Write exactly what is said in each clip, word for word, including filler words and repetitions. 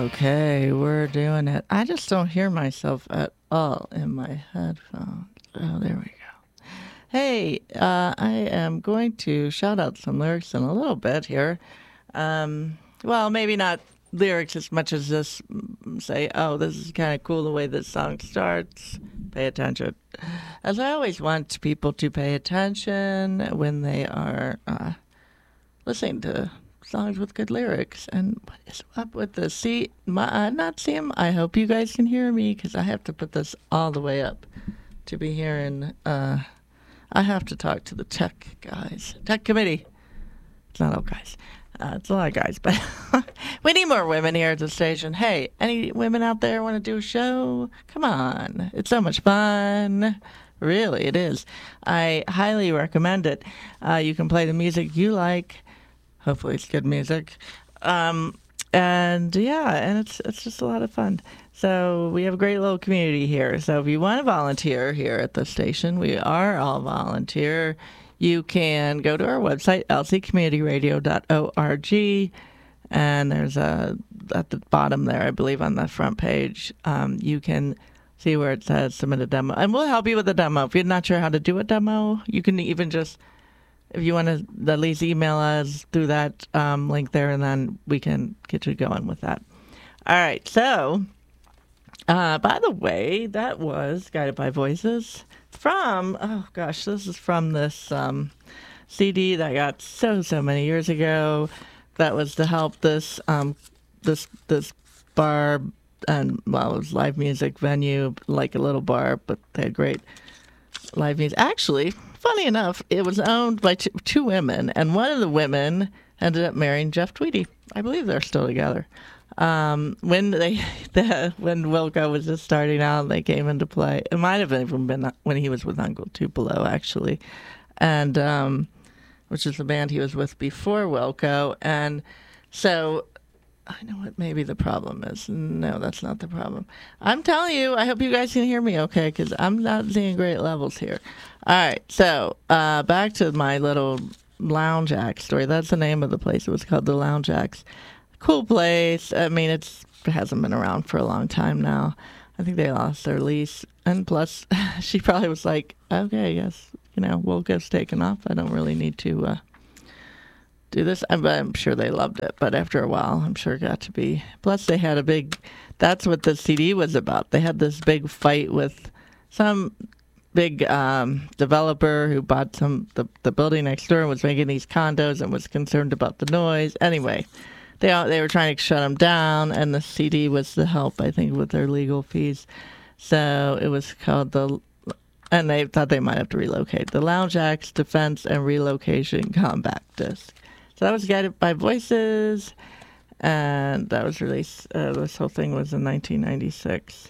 Okay, we're doing it. I just don't hear myself at all in my headphones. Oh, there we go. Hey, uh, I am going to shout out some lyrics in a little bit here. Um, well, maybe not lyrics as much as just say, oh, this is kind of cool the way this song starts. Pay attention. As I always want people to pay attention when they are uh, listening to songs with good lyrics. And what is up with this? See, my, uh, not see him. I hope you guys can hear me because I have to put this all the way up to be hearing. Uh, I have to talk to the tech guys, tech committee. It's not all guys. Uh, it's a lot of guys, but we need more women here at the station. Hey, any women out there want to do a show? Come on. It's so much fun. Really, it is. I highly recommend it. Uh, you can play the music you like. Hopefully it's good music. Um, and yeah, and it's it's just a lot of fun. So we have a great little community here. So if you want to volunteer here at the station, we are all volunteer. You can go to our website, l c community radio dot org, and there's a, at the bottom there, I believe on the front page, um, you can see where it says submit a demo. And we'll help you with the demo. If you're not sure how to do a demo, you can even just, if you want to at least email us through that um, link there, and then we can get you going with that. All right, so, uh, by the way, that was Guided by Voices. From, oh gosh, this is from this um, C D that I got so, so many years ago. That was to help this um, this this bar, and well, it was live music venue, like a little bar, but they had great live music. Actually, funny enough, it was owned by two, two women, and one of the women ended up marrying Jeff Tweedy. I believe they're still together. Um, when they, the, when Wilco was just starting out, they came into play. It might have even been when he was with Uncle Tupelo, actually, and um, which is the band he was with before Wilco. And so, I know what maybe the problem is. No, that's not the problem. I'm telling you, I hope you guys can hear me okay, because I'm not seeing great levels here. All right, so uh, back to my little Lounge Axe story. That's the name of the place. It was called the Lounge Axe. Cool place. I mean, it's, it hasn't been around for a long time now. I think they lost their lease. And plus, she probably was like, okay, yes, you know, Wilco's taken off. I don't really need to uh, do this. I'm, I'm sure they loved it. But after a while, I'm sure it got to be. Plus, they had a big, that's what the C D was about. They had this big fight with some big um, developer who bought some the, the building next door and was making these condos and was concerned about the noise. Anyway. They they were trying to shut them down, and the C D was to help, I think, with their legal fees. So it was called the, and they thought they might have to relocate, the Lounge Axe Defense and Relocation Compact Disc. So that was Guided by Voices, and that was released, uh, this whole thing was in nineteen ninety-six.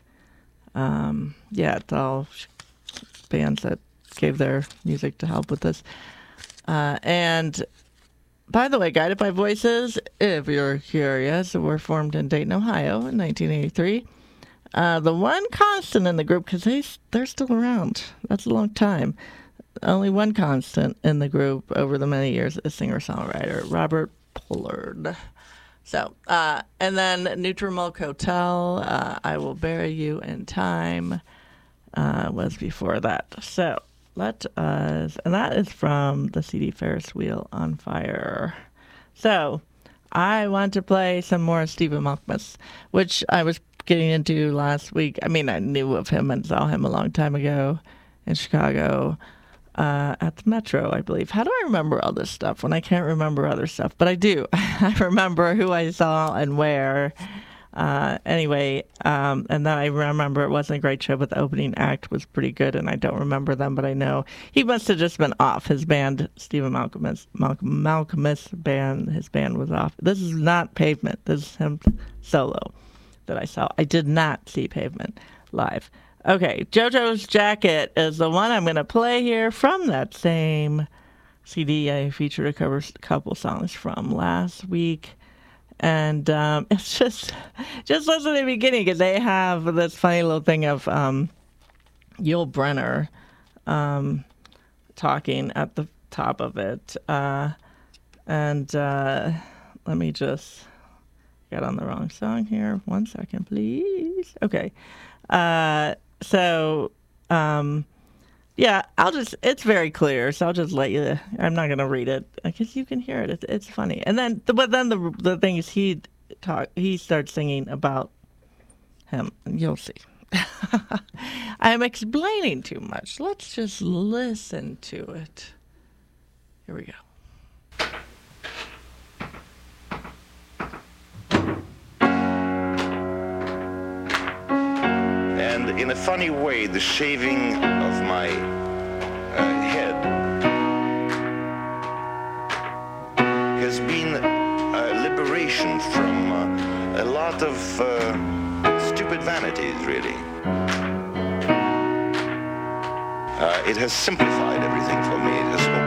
Um, yeah, it's all bands that gave their music to help with this. Uh, and... By the way, Guided by Voices, if you're curious, were formed in Dayton, Ohio in nineteen eighty-three. Uh, the one constant in the group, because they, they're still around, that's a long time. Only one constant in the group over the many years is singer-songwriter Robert Pollard. So, uh, and then Nutrimilk Hotel, uh, I Will Bury You in Time, uh, was before that. So, let us, and that is from the C D Ferris Wheel on Fire. So, I want to play some more Stephen Malkmus, which I was getting into last week. I mean, I knew of him and saw him a long time ago in Chicago uh, at the Metro, I believe. How do I remember all this stuff when I can't remember other stuff? But I do. I remember who I saw and where. Uh, anyway, um, and then I remember it wasn't a great show, but the opening act was pretty good, and I don't remember them, but I know he must have just been off. His band, Stephen Malkmus, Malcolm, Malkmus band, his band was off. This is not Pavement. This is him solo that I saw. I did not see Pavement live. Okay, JoJo's Jacket is the one I'm going to play here from that same C D I featured a cover, couple songs from last week. And um, it's just, just listen to the beginning, because they have this funny little thing of um, Yul Brynner um, talking at the top of it. Uh, and uh, let me just got on the wrong song here. One second, please. Okay. Uh, so, um, yeah, I'll just, it's very clear, so I'll just let you, I'm not going to read it because you can hear it. It's, it's funny. And then, but then the the thing is he talk, he starts singing about him. You'll see. I'm explaining too much. Let's just listen to it. Here we go. And in a funny way, the shaving of my uh, head has been a liberation from uh, a lot of uh, stupid vanities, really. Uh, it has simplified everything for me. It has